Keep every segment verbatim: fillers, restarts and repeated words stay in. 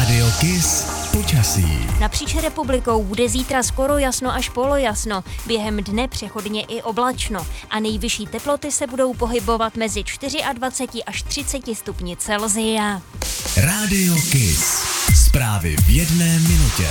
Radio Kiss počasí. Napříč republikou bude zítra skoro jasno až polojasno, během dne přechodně i oblačno a nejvyšší teploty se budou pohybovat mezi dvacet čtyři až třicet stupni Celsia. Radio Kiss. Zprávy v jedné minutě.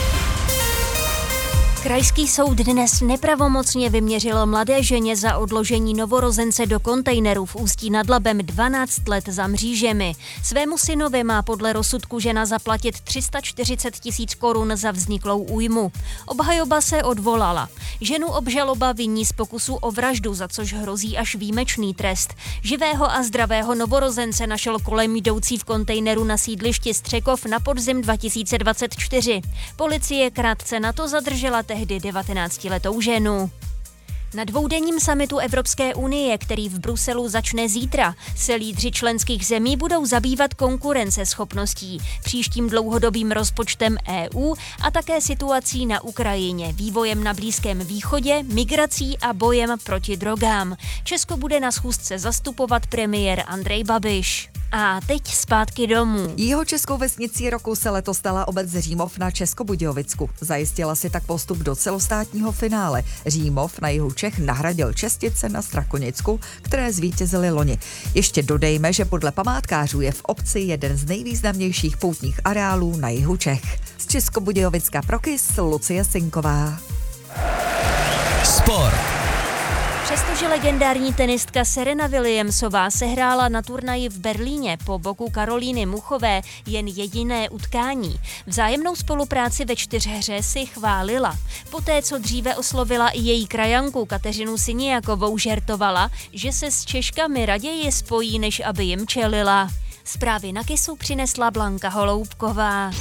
Krajský soud dnes nepravomocně vyměřil mladé ženě za odložení novorozence do kontejneru v Ústí nad Labem dvanáct let za mřížemi. Svému synovi má podle rozsudku žena zaplatit tři sta čtyřicet tisíc korun za vzniklou újmu. Obhajoba se odvolala. Ženu obžaloba viní z pokusu o vraždu, za což hrozí až výjimečný trest. Živého a zdravého novorozence našel kolem jdoucí v kontejneru na sídlišti Střekov na podzim dva tisíce dvacet čtyři. Policie krátce na to zadržela tehdy devatenáctiletou ženu. Na dvoudenním summitu Evropské unie, který v Bruselu začne zítra, se lídři členských zemí budou zabývat konkurenceschopností, příštím dlouhodobým rozpočtem E U a také situací na Ukrajině, vývojem na Blízkém východě, migrací a bojem proti drogám. Česko bude na schůzce zastupovat premiér Andrej Babiš. A teď zpátky domů. Jihočeskou vesnicí roku se letos stala obec Římov na Českobudějovicku. Zajistila si tak postup do celostátního finále. Římov na jihu Čech nahradil Čestice na Strakonicku, které zvítězily loni. Ještě dodejme, že podle památkářů je v obci jeden z nejvýznamnějších poutních areálů na jihu Čech. Z Českobudějovicka pro Kiss Lucie Sinková. Sport. Přestože legendární tenistka Serena Williamsová sehrála na turnaji v Berlíně po boku Karolíny Muchové jen jediné utkání, vzájemnou spolupráci ve čtyřhře si chválila. Poté, co dříve oslovila i její krajanku Kateřinu Siniakovou, žertovala, že se s Češkami raději spojí, než aby jim čelila. Zprávy na Kissu přinesla Blanka Holoubková.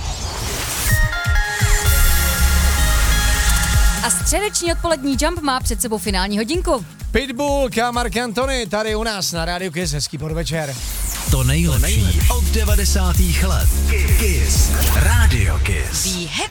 A středeční odpolední Jump má před sebou finální hodinku. Pitbull, Marc Anthony, tady u nás na Radio Kiss, hezký podvečer. To nejlepší od devadesátých let. Kiss. Radio Kiss. Be happy.